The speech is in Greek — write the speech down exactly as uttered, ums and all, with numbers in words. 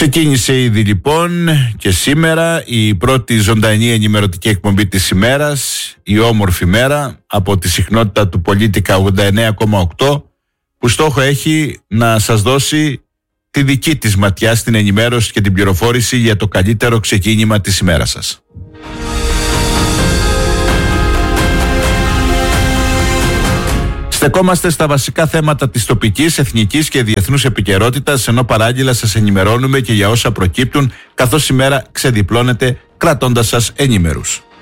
Ξεκίνησε ήδη λοιπόν και σήμερα η πρώτη ζωντανή ενημερωτική εκπομπή της ημέρας, η όμορφη μέρα, από τη συχνότητα του Πολίτικα ογδόντα εννέα κόμμα οκτώ, που στόχο έχει να σας δώσει τη δική της ματιά στην ενημέρωση και την πληροφόρηση για το καλύτερο ξεκίνημα της ημέρας σας. Στεκόμαστε στα βασικά θέματα της τοπικής, εθνικής και διεθνούς επικαιρότητας, ενώ παράλληλα σας ενημερώνουμε και για όσα προκύπτουν, καθώς η μέρα ξεδιπλώνεται κρατώντας σας ενήμερους.